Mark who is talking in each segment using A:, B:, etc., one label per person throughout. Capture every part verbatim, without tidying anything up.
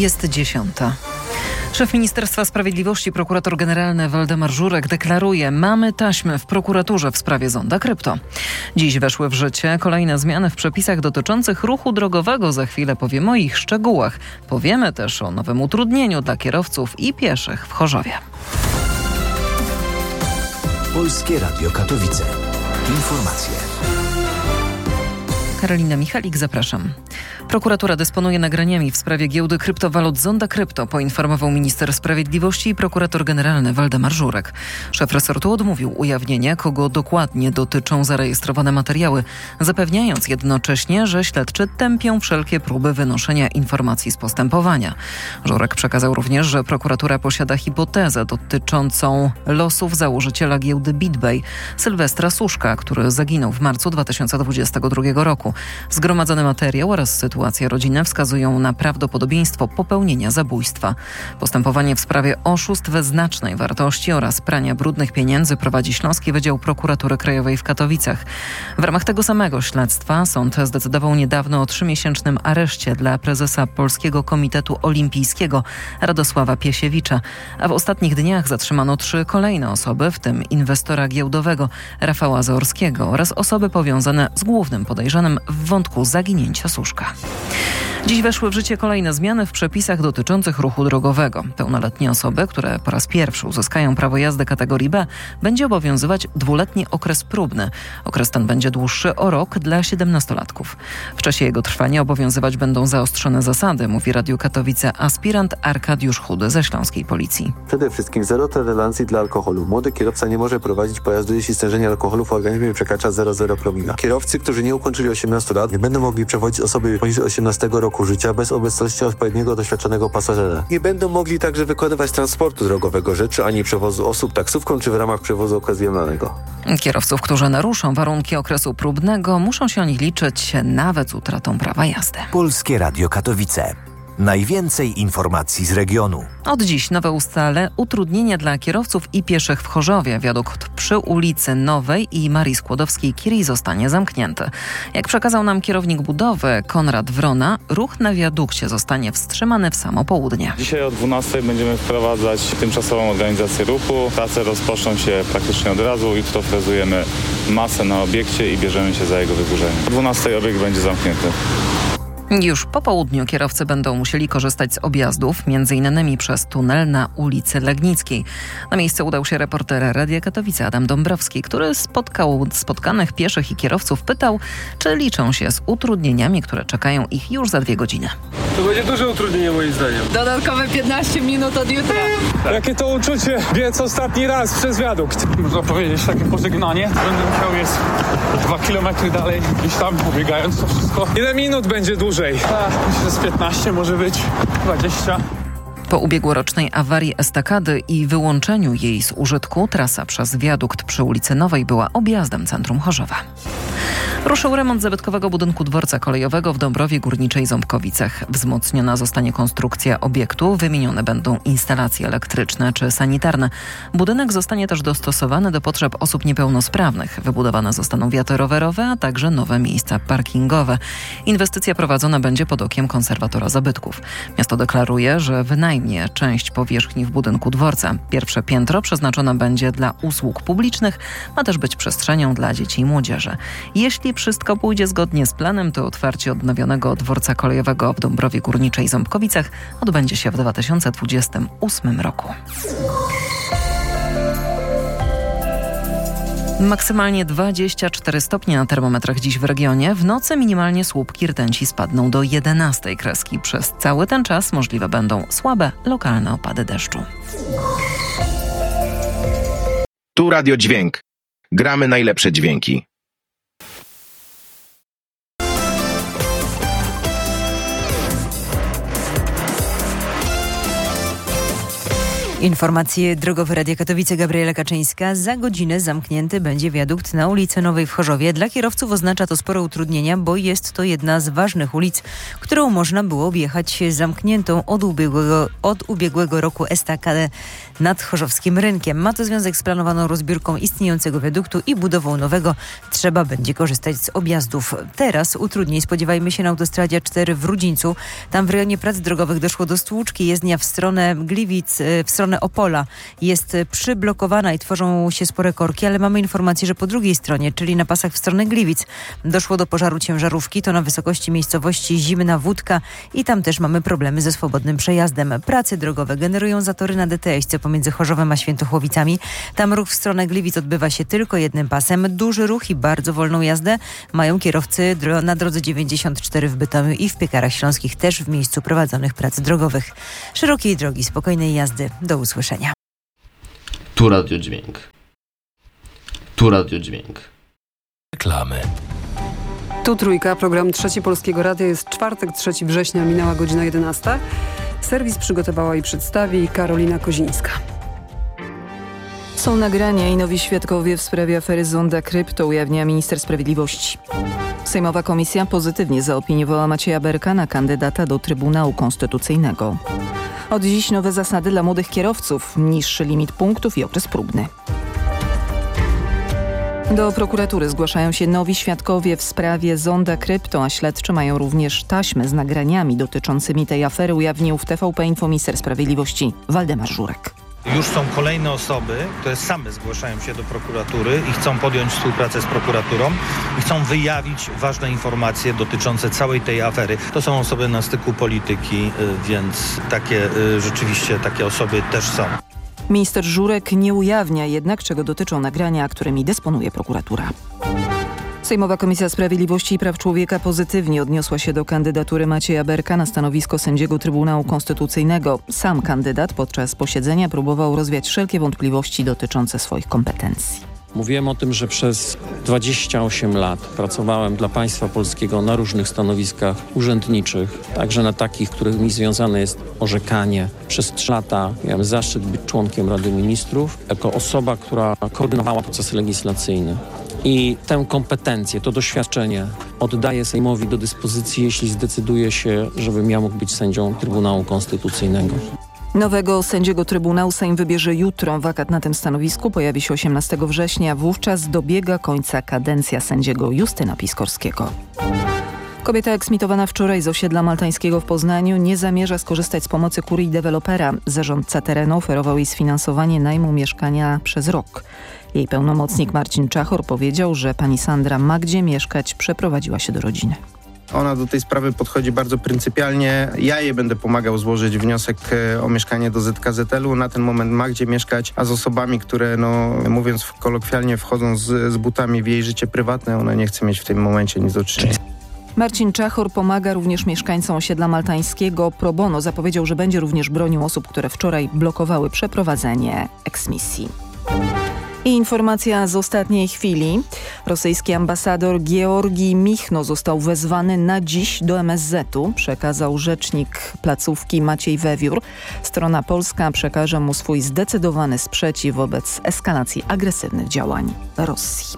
A: Jest dziesiąta. Szef Ministerstwa Sprawiedliwości, prokurator generalny Waldemar Żurek deklaruje: mamy taśmy w prokuraturze w sprawie zonda krypto. Dziś weszły w życie kolejne zmiany w przepisach dotyczących ruchu drogowego. Za chwilę powiem o ich szczegółach. Powiemy też o nowym utrudnieniu dla kierowców i pieszych w Chorzowie.
B: Polskie Radio Katowice. Informacje.
A: Karolina Michalik, zapraszam. Prokuratura dysponuje nagraniami w sprawie giełdy kryptowalut Zonda Krypto, poinformował minister sprawiedliwości i prokurator generalny Waldemar Żurek. Szef resortu odmówił ujawnienia, kogo dokładnie dotyczą zarejestrowane materiały, zapewniając jednocześnie, że śledczy tępią wszelkie próby wynoszenia informacji z postępowania. Żurek przekazał również, że prokuratura posiada hipotezę dotyczącą losów założyciela giełdy BitBay, Sylwestra Suszka, który zaginął w marcu dwa tysiące dwudziestego drugiego roku. Zgromadzony materiał oraz sytuacja rodziny wskazują na prawdopodobieństwo popełnienia zabójstwa. Postępowanie w sprawie oszustw we znacznej wartości oraz prania brudnych pieniędzy prowadzi Śląski Wydział Prokuratury Krajowej w Katowicach. W ramach tego samego śledztwa sąd zdecydował niedawno o trzymiesięcznym areszcie dla prezesa Polskiego Komitetu Olimpijskiego Radosława Piesiewicza, a w ostatnich dniach zatrzymano trzy kolejne osoby, w tym inwestora giełdowego Rafała Zaorskiego oraz osoby powiązane z głównym podejrzanym w wątku zaginięcia Suszka. Dziś weszły w życie kolejne zmiany w przepisach dotyczących ruchu drogowego. Pełnoletnie osoby, które po raz pierwszy uzyskają prawo jazdy kategorii B, będzie obowiązywać dwuletni okres próbny. Okres ten będzie dłuższy o rok dla siedemnastolatków. W czasie jego trwania obowiązywać będą zaostrzone zasady, mówi Radiu Katowice aspirant Arkadiusz Chudy ze śląskiej policji.
C: Przede wszystkim zero tolerancji dla alkoholu. Młody kierowca nie może prowadzić pojazdu, jeśli stężenie alkoholu w organizmie przekracza zero przecinek zero promila. Kierowcy, którzy nie ukończyli osiemnastu lat, nie będą mogli przewozić osoby poniżej osiemnastego roku życia bez obecności odpowiedniego doświadczonego pasażera. Nie będą mogli także wykonywać transportu drogowego rzeczy ani przewozu osób taksówką czy w ramach przewozu okazjonalnego.
A: Kierowców, którzy naruszą warunki okresu próbnego, muszą się oni liczyć nawet z utratą prawa jazdy.
B: Polskie Radio Katowice. Najwięcej informacji z regionu.
A: Od dziś nowe ustale utrudnienia dla kierowców i pieszych w Chorzowie. Wiadukt przy ulicy Nowej i Marii Skłodowskiej-Curie zostanie zamknięty. Jak przekazał nam kierownik budowy Konrad Wrona, ruch na wiadukcie zostanie wstrzymany w samo południe.
D: Dzisiaj o dwunastej będziemy wprowadzać tymczasową organizację ruchu. Prace rozpoczną się praktycznie od razu. Jutro frezujemy masę na obiekcie i bierzemy się za jego wyburzenie. O dwunastej obiekt będzie zamknięty.
A: Już po południu kierowcy będą musieli korzystać z objazdów, między innymi przez tunel na ulicy Legnickiej. Na miejsce udał się reporter Radia Katowice Adam Dąbrowski, który spotkał spotkanych pieszych i kierowców, pytał, czy liczą się z utrudnieniami, które czekają ich już za dwie godziny.
E: To będzie duże utrudnienie moim zdaniem.
F: Dodatkowe piętnaście minut od jutra.
E: Tak. Jakie to uczucie biec ostatni raz przez wiadukt. Można powiedzieć takie pożegnanie. Będę musiał jest dwa kilometry dalej, gdzieś tam pobiegając to wszystko. Ile minut będzie dłużej? A, myślę, że z piętnaście może być, dwadzieścia.
A: Po ubiegłorocznej awarii estakady i wyłączeniu jej z użytku, trasa przez wiadukt przy ulicy Nowej była objazdem centrum Chorzowa. Ruszył remont zabytkowego budynku dworca kolejowego w Dąbrowie Górniczej Ząbkowicach. Wzmocniona zostanie konstrukcja obiektu, wymienione będą instalacje elektryczne czy sanitarne. Budynek zostanie też dostosowany do potrzeb osób niepełnosprawnych. Wybudowane zostaną wiaty rowerowe, a także nowe miejsca parkingowe. Inwestycja prowadzona będzie pod okiem konserwatora zabytków. Miasto deklaruje, że wynajmie część powierzchni w budynku dworca. Pierwsze piętro przeznaczone będzie dla usług publicznych, ma też być przestrzenią dla dzieci i młodzieży. Jeśli wszystko pójdzie zgodnie z planem, to otwarcie odnowionego dworca kolejowego w Dąbrowie Górniczej Ząbkowicach odbędzie się w dwa tysiące dwudziestym ósmym roku. Maksymalnie dwadzieścia cztery stopnie na termometrach dziś w regionie. W nocy minimalnie słupki rtęci spadną do jedenastej kreski. Przez cały ten czas możliwe będą słabe, lokalne opady deszczu.
G: Tu Radio Dźwięk. Gramy najlepsze dźwięki.
H: Informacje drogowe Radia Katowice, Gabriela Kaczyńska. Za godzinę zamknięty będzie wiadukt na ulicy Nowej w Chorzowie. Dla kierowców oznacza to spore utrudnienia, bo jest to jedna z ważnych ulic, którą można było objechać zamkniętą od ubiegłego, od ubiegłego roku estakadę nad chorzowskim rynkiem. Ma to związek z planowaną rozbiórką istniejącego wiaduktu i budową nowego. Trzeba będzie korzystać z objazdów. Teraz utrudnień spodziewajmy się na autostradzie A cztery w Rudzińcu. Tam w rejonie prac drogowych doszło do stłuczki. Jezdnia w stronę Gliwic, w stronę Opola jest przyblokowana i tworzą się spore korki, ale mamy informację, że po drugiej stronie, czyli na pasach w stronę Gliwic, doszło do pożaru ciężarówki. To na wysokości miejscowości Zimna Wódka i tam też mamy problemy ze swobodnym przejazdem. Prace drogowe generują zatory na D T S-ce pomiędzy Chorzowem a Świętochłowicami. Tam ruch w stronę Gliwic odbywa się tylko jednym pasem. Duży ruch i bardzo wolną jazdę mają kierowcy dro- na drodze dziewięćdziesiąt cztery w Bytomiu i w Piekarach Śląskich, też w miejscu prowadzonych prac drogowych. Szerokiej drogi, spokojnej jazdy. Do usłyszenia.
I: Tu Radio Dźwięk. Tu Radio Dźwięk.
B: Reklamy.
J: Tu Trójka, program Trzeci Polskiego Radia. Jest czwartek, trzeciego września, minęła godzina jedenasta. Serwis przygotowała i przedstawi Karolina Kozińska.
F: Są nagrania i nowi świadkowie w sprawie afery Zonda Krypto, ujawnia minister sprawiedliwości. Sejmowa komisja pozytywnie zaopiniowała Macieja Berka na kandydata do Trybunału Konstytucyjnego. Od dziś nowe zasady dla młodych kierowców, niższy limit punktów i okres próbny. Do prokuratury zgłaszają się nowi świadkowie w sprawie Zonda Krypto, a śledczy mają również taśmy z nagraniami dotyczącymi tej afery, ujawnił w T V P Info minister sprawiedliwości Waldemar Żurek.
K: Już są kolejne osoby, które same zgłaszają się do prokuratury i chcą podjąć współpracę z prokuraturą i chcą wyjawić ważne informacje dotyczące całej tej afery. To są osoby na styku polityki, więc takie rzeczywiście takie osoby też są.
F: Minister Żurek nie ujawnia jednak, czego dotyczą nagrania, którymi dysponuje prokuratura. Sejmowa Komisja Sprawiedliwości i Praw Człowieka pozytywnie odniosła się do kandydatury Macieja Berka na stanowisko sędziego Trybunału Konstytucyjnego. Sam kandydat podczas posiedzenia próbował rozwiać wszelkie wątpliwości dotyczące swoich kompetencji.
L: Mówiłem o tym, że przez dwadzieścia osiem lat pracowałem dla państwa polskiego na różnych stanowiskach urzędniczych, także na takich, którymi związane jest orzekanie. Przez trzy lata miałem zaszczyt być członkiem Rady Ministrów, jako osoba, która koordynowała proces legislacyjny. I tę kompetencję, to doświadczenie oddaję Sejmowi do dyspozycji, jeśli zdecyduje się, żebym ja mógł być sędzią Trybunału Konstytucyjnego.
F: Nowego sędziego Trybunału Sejm wybierze jutro. Wakat na tym stanowisku pojawi się osiemnastego września. Wówczas dobiega końca kadencja sędziego Justyna Piskorskiego. Kobieta eksmitowana wczoraj z osiedla maltańskiego w Poznaniu nie zamierza skorzystać z pomocy kurii dewelopera. Zarządca terenu oferował jej sfinansowanie najmu mieszkania przez rok. Jej pełnomocnik Marcin Czachor powiedział, że pani Sandra ma gdzie mieszkać, przeprowadziła się do rodziny.
M: Ona do tej sprawy podchodzi bardzo pryncypialnie. Ja jej będę pomagał złożyć wniosek o mieszkanie do Z K Z L u. Na ten moment ma gdzie mieszkać, a z osobami, które, no mówiąc kolokwialnie, wchodzą z, z butami w jej życie prywatne, ona nie chce mieć w tym momencie nic do czynienia.
F: Marcin Czachor pomaga również mieszkańcom osiedla maltańskiego. Pro bono zapowiedział, że będzie również bronił osób, które wczoraj blokowały przeprowadzenie eksmisji. I informacja z ostatniej chwili. Rosyjski ambasador Georgij Michno został wezwany na dziś do M S Z u, przekazał rzecznik placówki Maciej Wewiór. Strona polska przekaże mu swój zdecydowany sprzeciw wobec eskalacji agresywnych działań Rosji.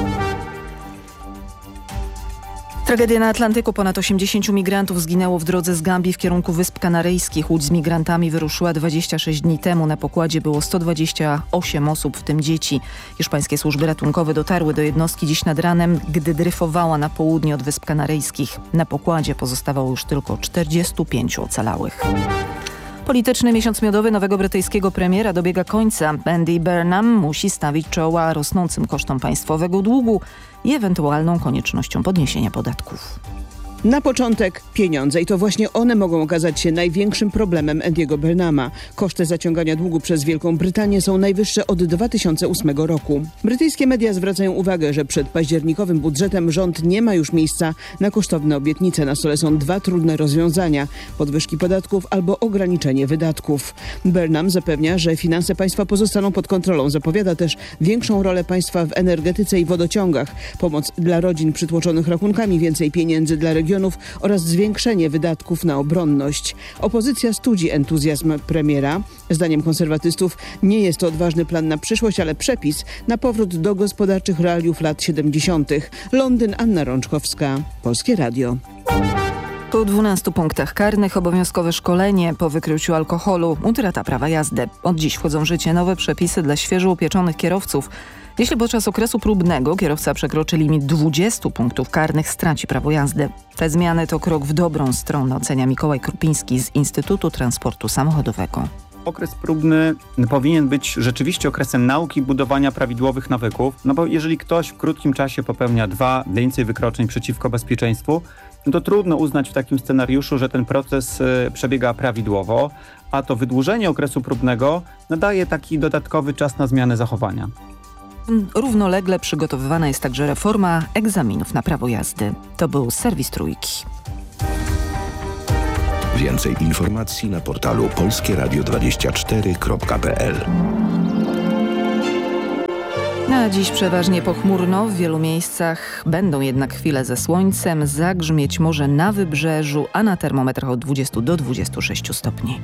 F: Tragedia na Atlantyku. Ponad osiemdziesięciu migrantów zginęło w drodze z Gambii w kierunku Wysp Kanaryjskich. Łódź z migrantami wyruszyła dwadzieścia sześć dni temu. Na pokładzie było sto dwadzieścia osiem osób, w tym dzieci. Hiszpańskie służby ratunkowe dotarły do jednostki dziś nad ranem, gdy dryfowała na południe od Wysp Kanaryjskich. Na pokładzie pozostawało już tylko czterdziestu pięciu ocalałych. Polityczny miesiąc miodowy nowego brytyjskiego premiera dobiega końca. Andy Burnham musi stawić czoła rosnącym kosztom państwowego długu i ewentualną koniecznością podniesienia podatków.
N: Na początek pieniądze i to właśnie one mogą okazać się największym problemem Andy'ego Burnhama. Koszty zaciągania długu przez Wielką Brytanię są najwyższe od dwa tysiące ósmego roku. Brytyjskie media zwracają uwagę, że przed październikowym budżetem rząd nie ma już miejsca na kosztowne obietnice. Na stole są dwa trudne rozwiązania: podwyżki podatków albo ograniczenie wydatków. Burnham zapewnia, że finanse państwa pozostaną pod kontrolą. Zapowiada też większą rolę państwa w energetyce i wodociągach, pomoc dla rodzin przytłoczonych rachunkami, więcej pieniędzy dla regionów milionów oraz zwiększenie wydatków na obronność. Opozycja studzi entuzjazm premiera. Zdaniem konserwatystów nie jest to odważny plan na przyszłość, ale przepis na powrót do gospodarczych realiów lat siedemdziesiątych. Londyn, Anna Rączkowska, Polskie Radio.
F: Po dwunastu punktach karnych obowiązkowe szkolenie po wykryciu alkoholu, utrata prawa jazdy. Od dziś wchodzą w życie nowe przepisy dla świeżo upieczonych kierowców. Jeśli podczas okresu próbnego kierowca przekroczy limit dwudziestu punktów karnych, straci prawo jazdy. Te zmiany to krok w dobrą stronę, ocenia Mikołaj Krupiński z Instytutu Transportu Samochodowego.
O: Okres próbny powinien być rzeczywiście okresem nauki budowania prawidłowych nawyków, no bo jeżeli ktoś w krótkim czasie popełnia dwa, więcej wykroczeń przeciwko bezpieczeństwu, no to trudno uznać w takim scenariuszu, że ten proces przebiega prawidłowo, a to wydłużenie okresu próbnego nadaje taki dodatkowy czas na zmianę zachowania.
F: Równolegle przygotowywana jest także reforma egzaminów na prawo jazdy. To był serwis Trójki.
P: Więcej informacji na portalu polskie radio dwadzieścia cztery kropka p l.
F: Na dziś przeważnie pochmurno, w wielu miejscach będą jednak chwile ze słońcem, zagrzmieć może na wybrzeżu, a na termometrach od dwudziestu do dwudziestu sześciu stopni.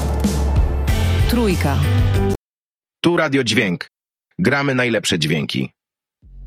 F: Trójka.
G: Tu Radio Dźwięk. Gramy najlepsze dźwięki.